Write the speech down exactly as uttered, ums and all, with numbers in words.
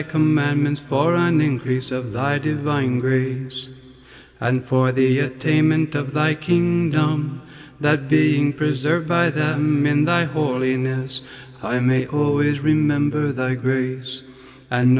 commandments for an increase of thy divine grace, and for the attainment of thy kingdom, that being preserved by them in thy holiness, I may always remember thy grace, and